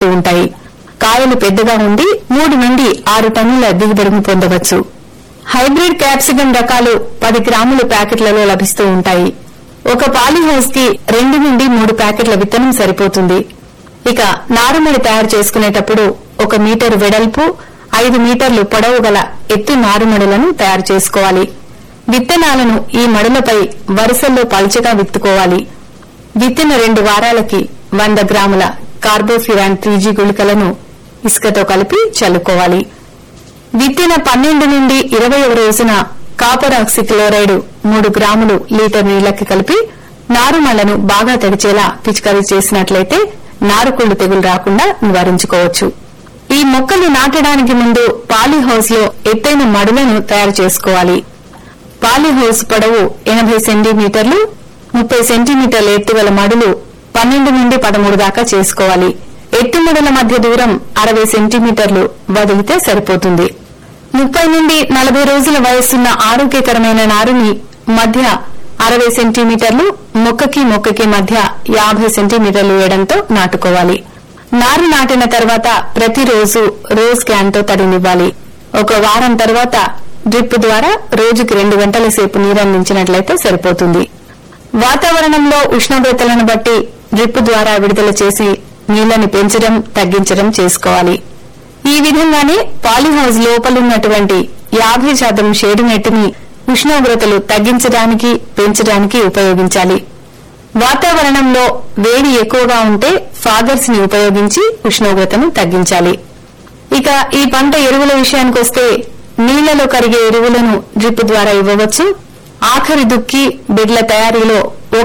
వస్తూ ఉంటాయి. కాయలు పెద్దగా ఉండి 3 నుండి 6 టన్నుల దిగుబడిని పొందవచ్చు. హైబ్రిడ్ క్యాప్సికం రకాలు 10 గ్రాముల ప్యాకెట్లలో లభిస్తూ ఉంటాయి. ఒక పాలీహౌస్ కి 2 నుండి 3 ప్యాకెట్ల విత్తనం సరిపోతుంది. ఇక నారుమడి తయారు చేసుకునేటప్పుడు 1 మీటరు వెడల్పు 5 మీటర్లు పొడవు గల ఎత్తు నారుమడులను తయారు చేసుకోవాలి. విత్తనాలను ఈ మడులపై వరుసల్లో పల్చగా విత్తుకోవాలి. విత్తిన 2 వారాలకి 100 గ్రాముల కార్బోఫ్యూరాన్ 3G గుళికలను ఇసుకతో కలిపి చల్లుకోవాలి. విత్తిన 12 నుండి 20వ రోజున కాపర్ ఆక్సిక్లోరైడ్ 3 గ్రాములు లీటర్ నీళ్లకి కలిపి నారుమళ్లను బాగా తడిచేలా పిచికారీ చేసినట్లయితే నారుకుళ్ళు తెగులు రాకుండా నివారించుకోవచ్చు. ఈ మొక్కలు నాటడానికి ముందు పాలీహౌస్ లో ఎత్తైన మడులను తయారు చేసుకోవాలి. పాలీహౌస్ పొడవు 80 సెంటీమీటర్లు 30 సెంటీమీటర్ల ఎత్తుగల మడులు 12 నుండి 13 దాకా చేసుకోవాలి. ఎత్తు మడుల మధ్య దూరం 60 సెంటీమీటర్లు వదిలితే సరిపోతుంది. 30 నుండి 40 రోజుల వయస్సున్న ఆరోగ్యకరమైన నారుని మధ్య 60 సెంటీమీటర్లు, మొక్కకి మధ్య 50 సెంటీమీటర్లు వేయడంతో నాటుకోవాలి. నారు నాటిన తర్వాత ప్రతిరోజు రోజ్ క్యాన్ తో తడినివ్వాలి. 1 వారం తర్వాత డ్రిప్ ద్వారా రోజుకి 2 గంటల సేపు నీరందించినట్లయితే సరిపోతుంది. వాతావరణంలో ఉష్ణోగ్రతలను బట్టి డ్రిప్ ద్వారా విడుదల చేసి నీళ్లను పెంచడం తగ్గించడం చేసుకోవాలి. ఈ విధంగానే పాలీహౌస్ లోపలున్నటువంటి 50% షేడు నెట్టిని ఉష్ణోగ్రతలు తగ్గించడానికి పెంచడానికి ఉపయోగించాలి. వాతావరణంలో వేడి ఎక్కువగా ఉంటే ఫాగర్స్ ని ఉపయోగించి ఉష్ణోగ్రతను తగ్గించాలి. ఇక ఈ పంట ఎరువుల విషయానికొస్తే నీళ్లలో కరిగే ఎరువులను డ్రిప్ ద్వారా ఇవ్వవచ్చు. ఆఖరి దుక్కి బిడ్ల తయారీలో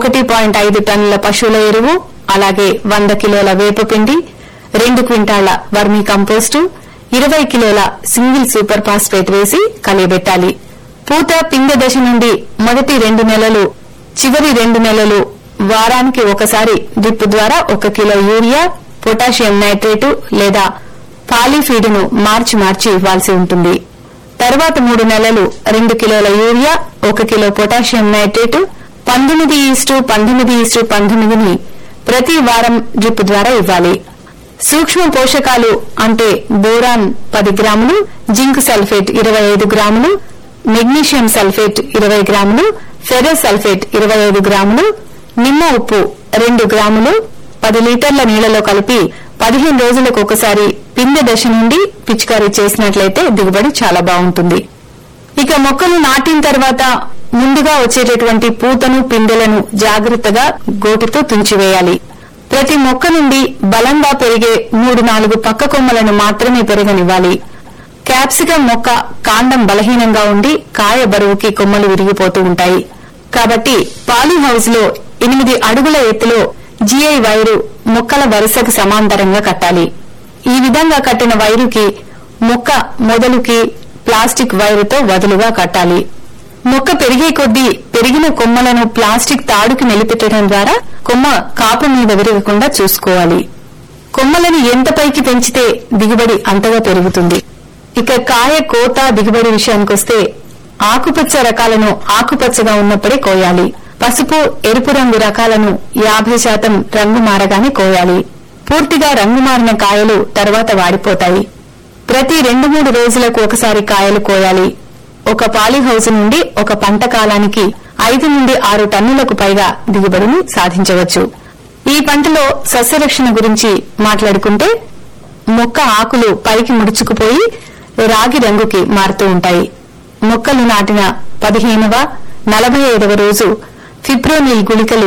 1.5 టన్నుల పశువుల ఎరువు, అలాగే 100 కిలోల వేపపిండి, 2 క్వింటాళ్ల వర్మీ కంపోస్టు, 20 కిలోల సింగిల్ సూపర్ ఫాస్ఫేట్ వేసి కలియబెట్టాలి. పూత పిందె దశ నుండి మొదటి 2 నెలలు చివరి 2 నెలలు వారానికి ఒకసారి డ్రిప్ ద్వారా 1 కిలో యూరియా, పొటాషియం నైట్రేటు లేదా పాలీఫీడ్ ను మార్చి ఇవ్వాల్సి ఉంటుంది. తర్వాత 3 నెలలు 2 కిలోల యూరియా, 1 కిలో పొటాషియం నైట్రేటు 19:19:19 ని ప్రతి వారం డ్రిప్ ద్వారా ఇవ్వాలి. సూక్ష్మ పోషకాలు అంటే బోరాన్ 10 గ్రాములు, జింక్ సల్ఫేట్ 25 గ్రాములు, మెగ్నీషియం సల్ఫేట్ 20 గ్రాములు, ఫెరస్ సల్ఫేట్ 25 గ్రాములు, నిమ్మ ఉప్పు 2 గ్రాములు 10 లీటర్ల నీళ్లలో కలిపి 15 రోజులకు ఒకసారి పిందె దశ నుండి పిచికారీ చేసినట్లయితే దిగుబడి చాలా బాగుంటుంది. ఇక మొక్కలు నాటిన తర్వాత ముందుగా వచ్చేటటువంటి పూతను పిందెలను జాగ్రత్తగా గోటితో తుంచివేయాలి. ప్రతి మొక్క నుండి బలంగా పెరిగే 3-4 పక్క కొమ్మలను మాత్రమే పెరగనివ్వాలి. క్యాప్సికం మొక్క కాండం బలహీనంగా ఉండి కాయ బరువుకి కొమ్మలు విరిగిపోతూ ఉంటాయి. కాబట్టి పాలీహౌస్ లో 8 అడుగుల ఎత్తులో GI వైరు మొక్కల వరుసకు సమాంతరంగా కట్టాలి. ఈ విధంగా కట్టిన వైరుకి మొక్క మొదలుకి ప్లాస్టిక్ వైరుతో వదులుగా కట్టాలి. మొక్క పెరిగే కొద్దీ పెరిగిన కొమ్మలను ప్లాస్టిక్ తాడుకి నిలిపెట్టడం ద్వారా కొమ్మ కాపు మీద విరగకుండా చూసుకోవాలి. కొమ్మలను ఎంత పైకి పెంచితే దిగుబడి అంతగా పెరుగుతుంది. ఇక కాయ కోత దిగుబడి విషయానికొస్తే ఆకుపచ్చ రకాలను ఆకుపచ్చగా ఉన్నప్పుడే కోయాలి. పసుపు ఎరుపు రంగు రకాలను 50% రంగు మారగానే కోయాలి. పూర్తిగా రంగు మారిన కాయలు తర్వాత వాడిపోతాయి. ప్రతి 2-3 రోజులకు ఒకసారి కాయలు కోయాలి. ఒక పాలీహౌస్ నుండి ఒక పంట కాలానికి 5 నుండి 6 టన్నులకు పైగా దిగుబడిని సాధించవచ్చు. ఈ పంటలో సస్యరక్షణ గురించి మాట్లాడుకుంటే మొక్క ఆకులు పైకి ముడుచుకుపోయి రాగి రంగుకి మారుతూ ఉంటాయి. మొక్కలు నాటిన 15వ 45వ రోజు ఫిప్రోనిల్ గుళికలు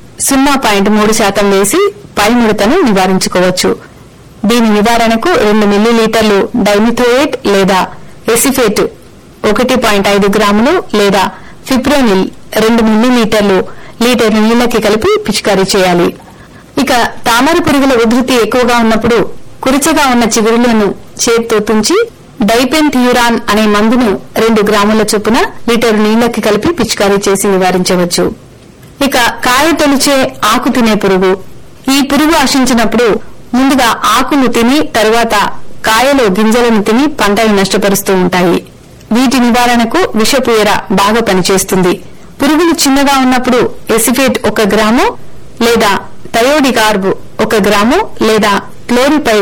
0.3% వేసి పై ముడతను నివారించుకోవచ్చు. దీని నివారణకు 2 మిల్లీలీటర్లు డైమిథోయేట్ లేదా ఎసిఫేట్ 1.5 గ్రాములు లేదా ఫిప్రోనిల్ 2 మిల్లీలీటర్లు లీటర్ నీళ్లకి కలిపి పిచికారీ చేయాలి. ఇక తామర పురుగుల ఉధృతి ఎక్కువగా ఉన్నప్పుడు కురిచగా ఉన్న చిగురులను చేత్తో తుంచి డైపెన్థ్యూరాన్ అనే మందును 2 గ్రాముల చొప్పున లీటరు నీళ్లకి కలిపి పిచికారీ చేసి నివారించవచ్చు. ఇక కాయ తొలిచే ఆకు తినే పురుగు. ఈ పురుగు ఆశించినప్పుడు ముందుగా ఆకును తిని తరువాత కాయలో గింజలను తిని పంటను నష్టపరుస్తూ ఉంటాయి. వీటి నివారణకు విషపుయర బాగా పనిచేస్తుంది. పురుగులు చిన్నగా ఉన్నప్పుడు ఎసిఫేట్ 1 గ్రాము లేదా థయోడికార్బ్ 1 గ్రాము లేదా క్లోరిపై